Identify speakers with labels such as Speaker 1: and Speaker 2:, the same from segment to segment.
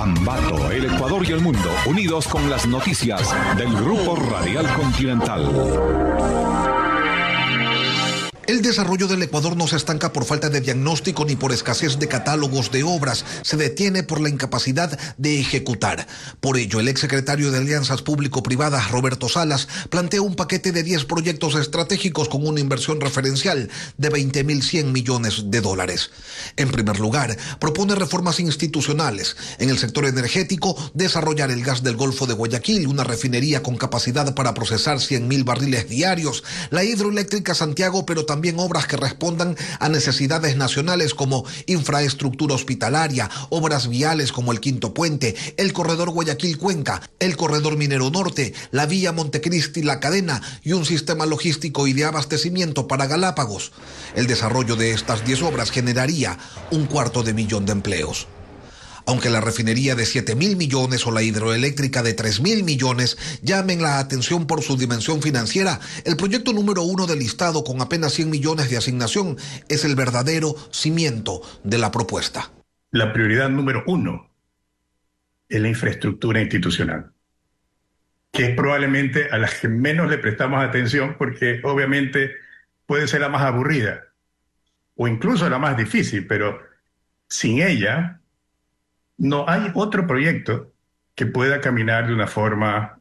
Speaker 1: Ambato, el Ecuador y el mundo, unidos con las noticias del Grupo Radial Continental.
Speaker 2: El desarrollo del Ecuador no se estanca por falta de diagnóstico ni por escasez de catálogos de obras, se detiene por la incapacidad de ejecutar. Por ello, el exsecretario de Alianzas Público-Privadas, Roberto Salas, plantea un paquete de 10 proyectos estratégicos con una inversión referencial de 20.100 millones de dólares. En primer lugar, propone reformas institucionales. En el sector energético, desarrollar el gas del Golfo de Guayaquil, una refinería con capacidad para procesar 100.000 barriles diarios, la hidroeléctrica Santiago, pero también obras que respondan a necesidades nacionales como infraestructura hospitalaria, obras viales como el Quinto Puente, el corredor Guayaquil-Cuenca, el corredor Minero Norte, la vía Montecristi-La Cadena y un sistema logístico y de abastecimiento para Galápagos. El desarrollo de estas 10 obras generaría 250.000 empleos. Aunque la refinería de 7.000 millones o la hidroeléctrica de 3.000 millones llamen la atención por su dimensión financiera, el proyecto número 1 del listado, con apenas 100 millones de asignación, es el verdadero cimiento de la propuesta.
Speaker 3: La prioridad número 1 es la infraestructura institucional, que es probablemente a la que menos le prestamos atención porque obviamente puede ser la más aburrida o incluso la más difícil, pero sin ella no hay otro proyecto que pueda caminar de una forma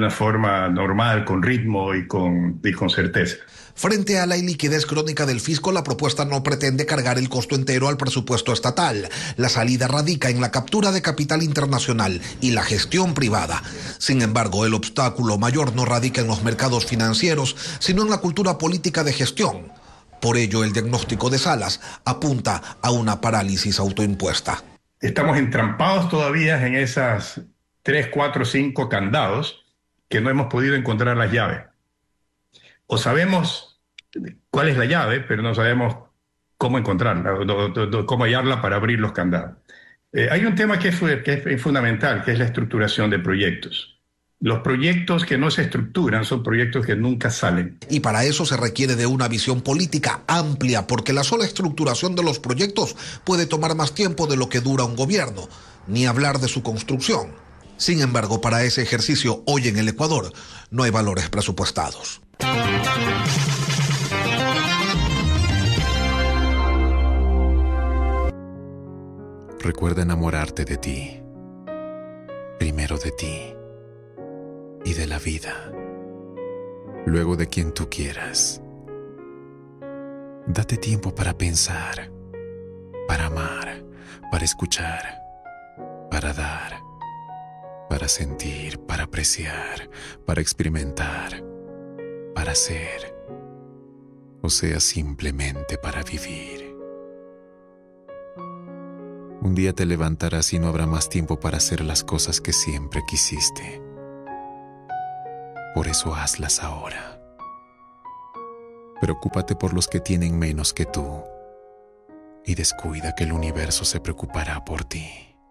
Speaker 3: normal, con ritmo y con certeza.
Speaker 2: Frente a la iliquidez crónica del fisco, la propuesta no pretende cargar el costo entero al presupuesto estatal. La salida radica en la captura de capital internacional y la gestión privada. Sin embargo, el obstáculo mayor no radica en los mercados financieros, sino en la cultura política de gestión. Por ello, el diagnóstico de Salas apunta a una parálisis autoimpuesta.
Speaker 3: Estamos entrampados todavía en esas 3, 4, 5 candados que no hemos podido encontrar las llaves. O sabemos cuál es la llave, pero no sabemos cómo encontrarla, cómo hallarla para abrir los candados. Hay un tema que es fundamental, que es la estructuración de proyectos. Los proyectos que no se estructuran son proyectos que nunca salen.
Speaker 2: Y para eso se requiere de una visión política amplia, porque la sola estructuración de los proyectos puede tomar más tiempo de lo que dura un gobierno, ni hablar de su construcción. Sin embargo, para ese ejercicio hoy en el Ecuador no hay valores presupuestados.
Speaker 4: Recuerda enamorarte de ti, primero de ti y de la vida, luego de quien tú quieras. Date tiempo para pensar, para amar, para escuchar, para dar, para sentir, para apreciar, para experimentar, para ser, o sea, simplemente para vivir. Un día te levantarás y no habrá más tiempo para hacer las cosas que siempre quisiste. Por eso hazlas ahora. Preocúpate por los que tienen menos que tú y descuida que el universo se preocupará por ti.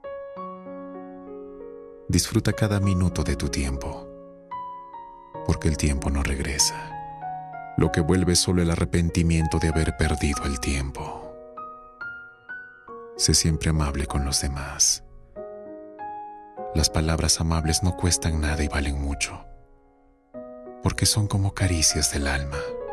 Speaker 4: Disfruta cada minuto de tu tiempo, porque el tiempo no regresa. Lo que vuelve es solo el arrepentimiento de haber perdido el tiempo. Sé siempre amable con los demás. Las palabras amables no cuestan nada y valen mucho, porque son como caricias del alma.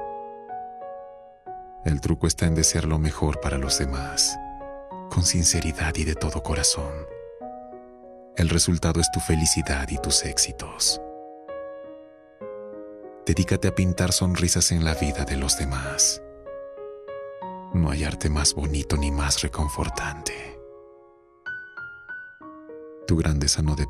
Speaker 4: El truco está en desear lo mejor para los demás, con sinceridad y de todo corazón. El resultado es tu felicidad y tus éxitos. Dedícate a pintar sonrisas en la vida de los demás. No hay arte más bonito ni más reconfortante. Tu grandeza no depende